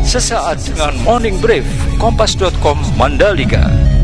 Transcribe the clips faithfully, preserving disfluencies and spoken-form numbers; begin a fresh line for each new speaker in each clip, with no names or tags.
sesaat dengan Morning Brief Kompas dot com Mandalika.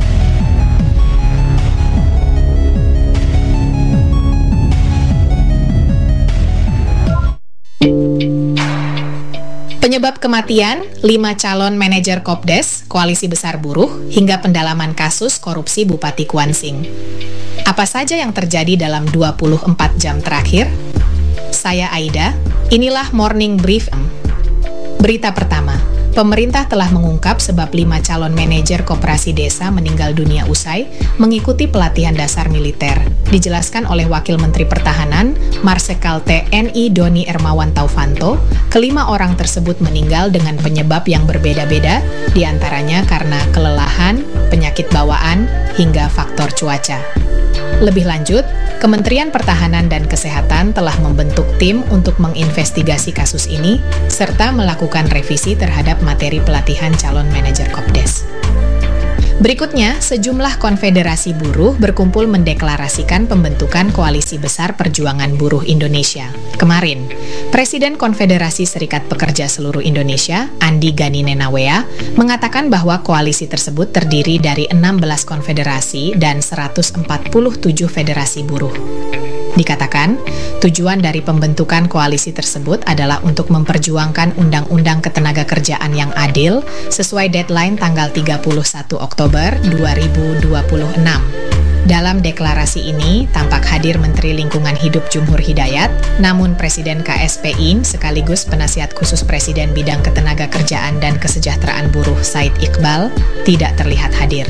Penyebab kematian, lima calon manajer Kopdes, Koalisi Besar Buruh, hingga pendalaman kasus korupsi Bupati Kuansing. Apa saja yang terjadi dalam dua puluh empat jam terakhir? Saya Aida, inilah Morning Brief. Berita pertama, pemerintah telah mengungkap sebab lima calon manajer koperasi desa meninggal dunia usai mengikuti pelatihan dasar militer. Dijelaskan oleh Wakil Menteri Pertahanan, Marsikal T N I Doni Ermawan Taufanto, kelima orang tersebut meninggal dengan penyebab yang berbeda-beda, diantaranya karena kelelahan, penyakit bawaan, hingga faktor cuaca. Lebih lanjut, Kementerian Pertahanan dan Kesehatan telah membentuk tim untuk menginvestigasi kasus ini, serta melakukan revisi terhadap materi pelatihan calon manajer Kopdes. Berikutnya, sejumlah konfederasi buruh berkumpul mendeklarasikan pembentukan Koalisi Besar Perjuangan Buruh Indonesia. Kemarin, Presiden Konfederasi Serikat Pekerja Seluruh Indonesia, Andi Gani Nenawea, mengatakan bahwa koalisi tersebut terdiri dari enam belas konfederasi dan seratus empat puluh tujuh federasi buruh. Dikatakan, tujuan dari pembentukan koalisi tersebut adalah untuk memperjuangkan Undang-Undang Ketenagakerjaan yang adil sesuai deadline tanggal tiga puluh satu Oktober dua ribu dua puluh enam. Dalam deklarasi ini, tampak hadir Menteri Lingkungan Hidup Jumhur Hidayat, namun Presiden K S P I M sekaligus Penasihat Khusus Presiden Bidang Ketenagakerjaan dan Kesejahteraan Buruh Said Iqbal tidak terlihat hadir.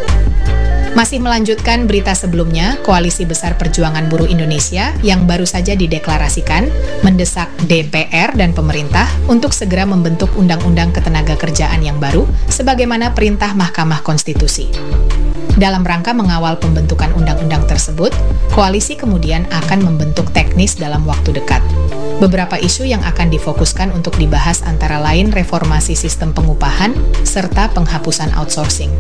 Masih melanjutkan berita sebelumnya, Koalisi Besar Perjuangan Buruh Indonesia yang baru saja dideklarasikan mendesak D P R dan pemerintah untuk segera membentuk Undang-Undang Ketenagakerjaan yang baru sebagaimana perintah Mahkamah Konstitusi. Dalam rangka mengawal pembentukan undang-undang tersebut, koalisi kemudian akan membentuk teknis dalam waktu dekat. Beberapa isu yang akan difokuskan untuk dibahas antara lain reformasi sistem pengupahan serta penghapusan outsourcing.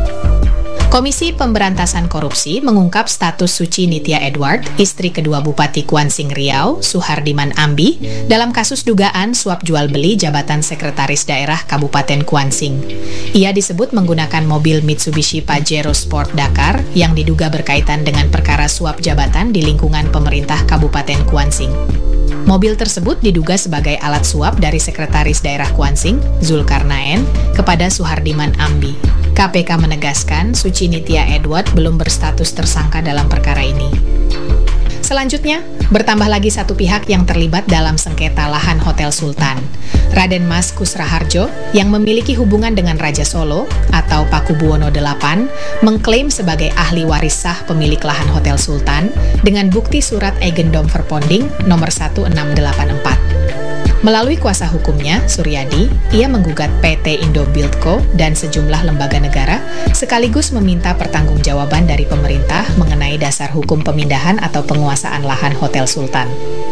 Komisi Pemberantasan Korupsi mengungkap status Suci Nitya Edward, istri kedua Bupati Kuansing Riau, Suhardiman Ambi, dalam kasus dugaan suap jual beli jabatan Sekretaris Daerah Kabupaten Kuansing. Ia disebut menggunakan mobil Mitsubishi Pajero Sport Dakar yang diduga berkaitan dengan perkara suap jabatan di lingkungan pemerintah Kabupaten Kuansing. Mobil tersebut diduga sebagai alat suap dari Sekretaris Daerah Kuansing, Zulkarnaen, kepada Suhardiman Ambi. K P K menegaskan Suci Nitya Edward belum berstatus tersangka dalam perkara ini. Selanjutnya, bertambah lagi satu pihak yang terlibat dalam sengketa lahan Hotel Sultan. Raden Mas Kusraharjo, yang memiliki hubungan dengan Raja Solo atau Pakubuwono delapan, mengklaim sebagai ahli waris sah pemilik lahan Hotel Sultan dengan bukti surat Eigendom Verponding nomor satu enam delapan empat. Melalui kuasa hukumnya, Suryadi, ia menggugat P T Indo Buildco dan sejumlah lembaga negara, sekaligus meminta pertanggungjawaban dari pemerintah mengenai dasar hukum pemindahan atau penguasaan lahan Hotel Sultan.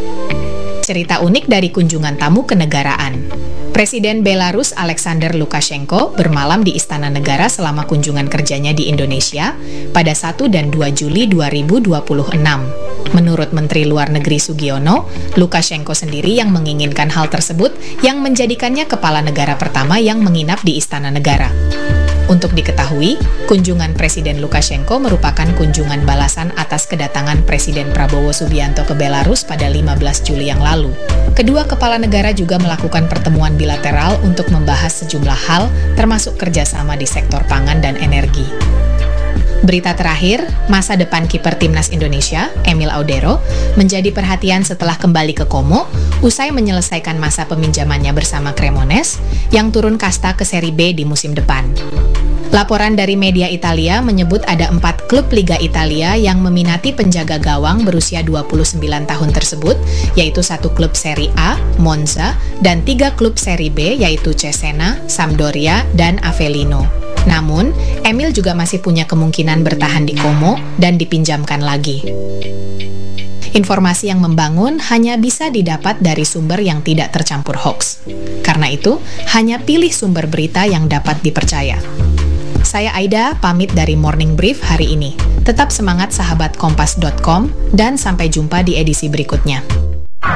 Cerita unik dari kunjungan tamu kenegaraan. Presiden Belarus Alexander Lukashenko bermalam di Istana Negara selama kunjungan kerjanya di Indonesia pada satu dan dua Juli dua ribu dua puluh enam. Menurut Menteri Luar Negeri Sugiono, Lukashenko sendiri yang menginginkan hal tersebut yang menjadikannya kepala negara pertama yang menginap di Istana Negara. Untuk diketahui, kunjungan Presiden Lukashenko merupakan kunjungan balasan atas kedatangan Presiden Prabowo Subianto ke Belarus pada lima belas Juli yang lalu. Kedua kepala negara juga melakukan pertemuan bilateral untuk membahas sejumlah hal, termasuk kerjasama di sektor pangan dan energi. Berita terakhir, masa depan kiper Timnas Indonesia, Emil Audero, menjadi perhatian setelah kembali ke Como, usai menyelesaikan masa peminjamannya bersama Cremonese, yang turun kasta ke Serie B di musim depan. Laporan dari media Italia menyebut ada empat klub Liga Italia yang meminati penjaga gawang berusia dua puluh sembilan tahun tersebut, yaitu satu klub Serie A, Monza, dan tiga klub Serie B, yaitu Cesena, Sampdoria, dan Avellino. Namun, Emil juga masih punya kemungkinan bertahan di Como dan dipinjamkan lagi. Informasi yang membangun hanya bisa didapat dari sumber yang tidak tercampur hoax. Karena itu, hanya pilih sumber berita yang dapat dipercaya. Saya Aida, pamit dari Morning Brief hari ini. Tetap semangat sahabat kompas dot com dan sampai jumpa di edisi berikutnya.